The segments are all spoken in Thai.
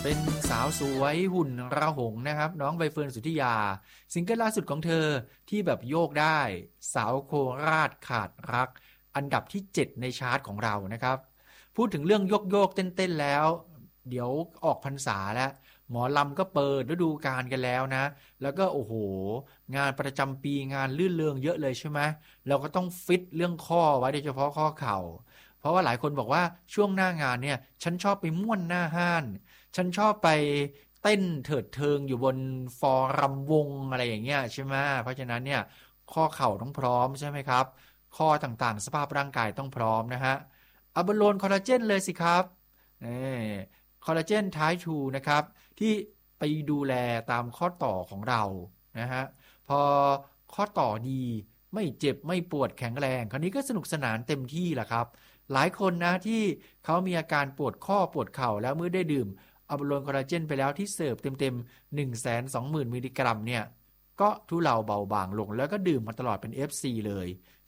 เป็นสาวสวยหุ่นระหงนะครับน้องใบเฟิร์นสุทธิยาซิงเกิลล่าสุดของเธอที่แบบโยกได้สาวโคราชขาดรักอันดับที่7ในชาร์ตของเรานะครับพูดถึงเรื่องโยกเต้นแล้วเดี๋ยวออกพรรษาแล้วหมอลำก็เปิดฤดูกาลกันแล้วนะแล้วก็โอ้โหงานประจำปีงานลื่นเริงเยอะเลยใช่ไหมเราก็ต้องฟิตเรื่องข้อไว้โดยเฉพาะข้อเข่าเพราะว่าหลายคนบอกว่าช่วงหน้างานเนี่ยฉันชอบไปม่วนหน้าห้านฉันชอบไปเต้นเถิดเทิงอยู่บนฟอรัมวงอะไรอย่างเงี้ยใช่ไหมเพราะฉะนั้นเนี่ยข้อเข่าต้องพร้อมใช่ไหมครับข้อต่างๆสภาพร่างกายต้องพร้อมนะฮะอะบาโลนคอลลาเจนเลยสิครับคอลลาเจนไทป์2นะครับที่ไปดูแลตามข้อต่อของเรานะฮะพอข้อต่อดีไม่เจ็บไม่ปวดแข็งแรงคราวนี้ก็สนุกสนานเต็มที่แหละครับหลายคนนะที่เขามีอาการปวดข้อปวดเข่าแล้วเมื่อได้ดื่มอะบาโลนคอลลาเจนไปแล้วที่เสิร์ฟเต็มๆ 120,000 มิลลิกรัมเนี่ยก็ทุเลาเบาบางลงแล้วก็ดื่มมาตลอดเป็น FC เลย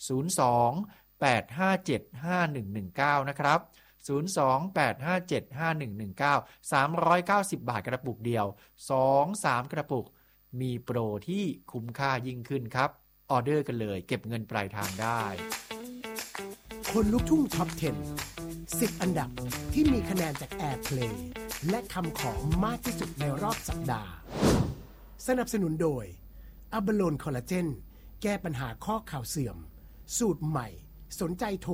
02-857-5119นะครับ02-857-5119 390 บาทกระปุกเดียว 2-3 กระปุกมีโปรที่คุ้มค่ายิ่งขึ้นครับออเดอร์กันเลยเก็บเงินปลายทางได้คนลุกทุ่งท็อป 10 10 อันดับที่มีคะแนนจาก Airplay และคำขอมากที่สุดในรอบสัปดาห์สนับสนุนโดยอะบาโลนคอลลาเจนแก้ปัญหาข้อเข่าเสื่อมสูตรใหม่สนใจโทร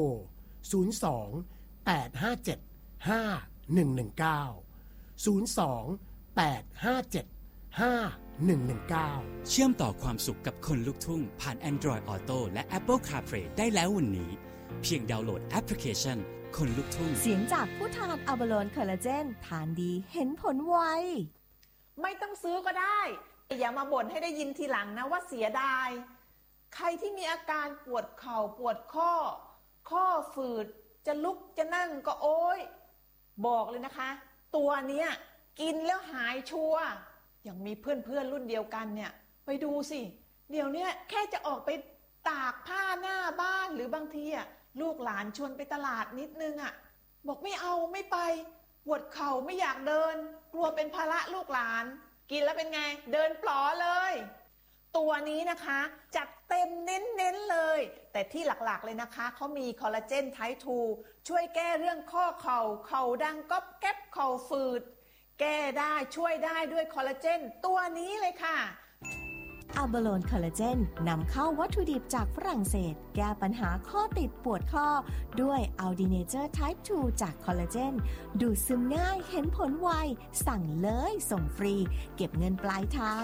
02-857-5119 เชื่อมต่อความสุขกับคนลุกทุ่งผ่าน Android Auto และ Apple CarPlay ได้แล้ววันนี้เพียงดาวน์โหลดแอปพลิเคชันคนลุกทุ่งเสียงจากผู้ทานอะบาโลนคอลลาเจนทานดีเห็นผลไวไม่ต้องซื้อก็ได้อย่ามาบ่นให้ได้ยินทีหลังนะว่าเสียดายใครที่มีอาการปวดเข่าปวดข้อฝืดจะลุกจะนั่งก็โอ๊ยบอกเลยนะคะตัวเนี้ยกินแล้วหายชัวร์อย่างมีเพื่อนรุ่นเดียวกันเนี่ยไปดูสิเดี๋ยวนี้แค่จะออกไปตากผ้าหน้าบ้านหรือบางทีอ่ะลูกหลานชวนไปตลาดนิดนึงอ่ะบอกไม่เอาไม่ไปปวดเข่าไม่อยากเดินกลัวเป็นภาระลูกหลานกินแล้วเป็นไงเดินปลอเลยตัวนี้นะคะจัดเต็มเน้นเลยแต่ที่หลักๆเลยนะคะเขามีคอลลาเจนไทป์2ช่วยแก้เรื่องข้อเข่าดังก๊อบแก๊บเข่าฝืดแก้ได้ช่วยได้ด้วยคอลลาเจนตัวนี้เลยค่ะอะบาโลนคอลลาเจนนำเข้าวัตถุดิบจากฝรั่งเศสแก้ปัญหาข้อติดปวดข้อด้วยอัลดีเนเจอร์ไทป์2จากคอลลาเจนดูดซึมง่ายเห็นผลไวสั่งเลยส่งฟรีเก็บเงินปลายทาง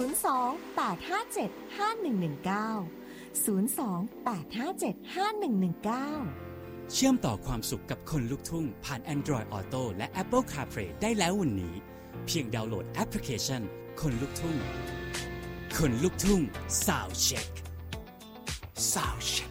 02-857-5119 เชื่อมต่อความสุขกับคนลุกทุ่งผ่าน Android Auto และ Apple CarPlay ได้แล้ววันนี้เพียงดาวน์โหลดแอปพลิเคชันคนลุกทุ่งคนลุกทุ่งซาวด์เช็ค